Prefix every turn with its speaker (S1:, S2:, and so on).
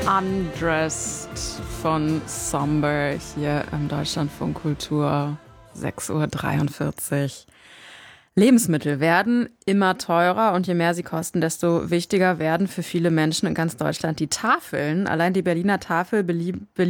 S1: Undressed von Somber hier im Deutschlandfunk Kultur, 6:43 Uhr. Lebensmittel werden immer teurer und je mehr sie kosten, desto wichtiger werden für viele Menschen in ganz Deutschland die Tafeln. Allein die Berliner Tafel